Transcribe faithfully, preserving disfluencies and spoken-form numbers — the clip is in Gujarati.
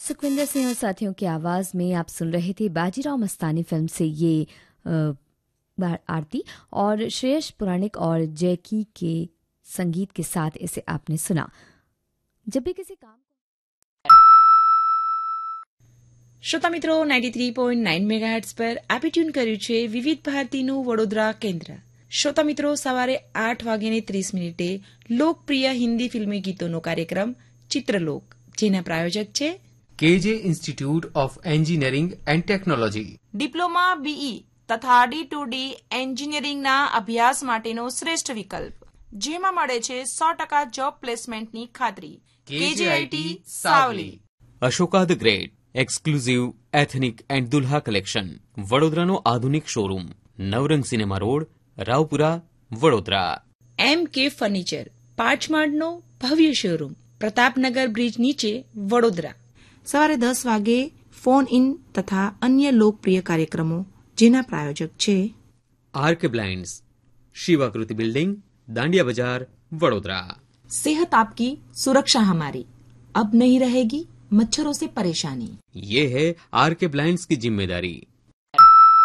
सुखविंदर सिंह और साथियों की आवाज में आप सुन रहे थे बाजीराव मस्तानी फिल्म से ये आ, आरती, और श्रेयस पुराणिक और जैकी के संगीत के साथ इसे आपने सुना। जब भी किसी काम શ્રોતા મિત્રો ninety three point nine megahertz પર આપે ટ્યુન કર્યું છે વિવિધ ભારતીનું વડોદરા કેન્દ્ર। શ્રોતા મિત્રો, સવારે આઠ વાગ્યાને ત્રીસ મિનિટે લોકપ્રિય હિન્દી ફિલ્મી ગીતોનો કાર્યક્રમ ચિત્રલોક, જેના પ્રાયોજક છે કેજે institute of engineering and technology. Diploma, BE તથા ડી ટુ ડી એન્જિનિયરિંગના અભ્યાસ માટેનો શ્રેષ્ઠ વિકલ્પ, જેમાં મળે છે સો ટકા જોબ પ્લેસમેન્ટની ખાતરી। કેજેઆઈટી Savli. Ashoka the great exclusive ethnic and Dulha collection, વડોદરાનો આધુનિક શોરૂમ, નવરંગ સિનેમા રોડ, રાવપુરા, વડોદરા। એમ કે ફર્નિચર, પાંચમાળનો ભવ્ય શોરૂમ, પ્રતાપનગર બ્રિજ નીચે, વડોદરા। સવારે દસ વાગે ફોન ઇન તથા અન્ય લોકપ્રિય કાર્યક્રમો, જેના પ્રાયોજક છે આર્કે બ્લાઇન્ડ્સ, શિવાકૃતિ બિલ્ડિંગ, દાંડિયા બજાર, વડોદરા। सेहत आपकी सुरक्षा हमारी, अब नहीं रहेगी मच्छरों से परेशानी। ये है आर के ब्लाइंड्स की जिम्मेदारी।